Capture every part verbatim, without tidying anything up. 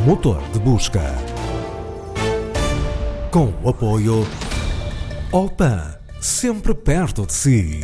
Motor de Busca. Com o apoio Opan, sempre perto de si.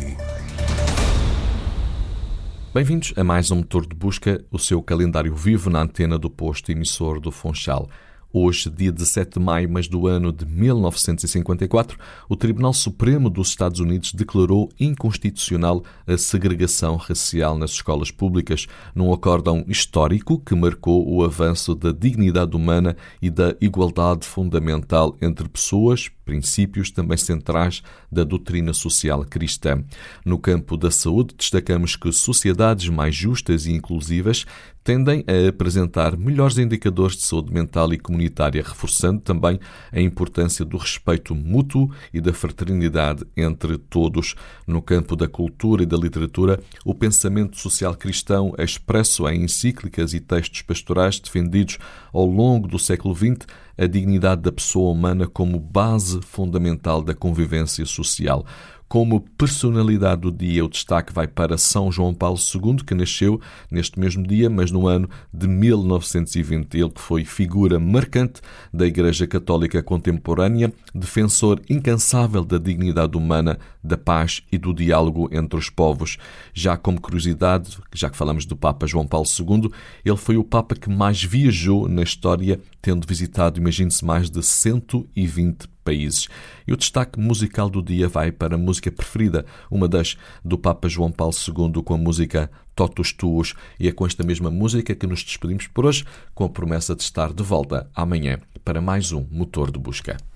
Bem-vindos a mais um Motor de Busca, o seu calendário vivo na antena do posto emissor do Funchal. Hoje, dia dezassete de maio, mas do ano de mil novecentos e cinquenta e quatro, o Tribunal Supremo dos Estados Unidos declarou inconstitucional a segregação racial nas escolas públicas, num acórdão histórico que marcou o avanço da dignidade humana e da igualdade fundamental entre pessoas, princípios também centrais da doutrina social cristã. No campo da saúde, destacamos que sociedades mais justas e inclusivas tendem a apresentar melhores indicadores de saúde mental e comunitária, reforçando também a importância do respeito mútuo e da fraternidade entre todos. No campo da cultura e da literatura, o pensamento social cristão é expresso em encíclicas e textos pastorais defendidos ao longo do século vinte, a dignidade da pessoa humana como base fundamental da convivência social. Como personalidade do dia, o destaque vai para São João Paulo segundo, que nasceu neste mesmo dia, mas no ano de mil novecentos e vinte. Ele que foi figura marcante da Igreja Católica contemporânea, defensor incansável da dignidade humana, da paz e do diálogo entre os povos. Já como curiosidade, já que falamos do Papa João Paulo segundo, ele foi o Papa que mais viajou na história, tendo visitado, imagine-se, mais de cento e vinte países. E o destaque musical do dia vai para a música preferida, uma das do Papa João Paulo segundo, com a música Totus Tuus. E é com esta mesma música que nos despedimos por hoje, com a promessa de estar de volta amanhã para mais um Motor de Busca.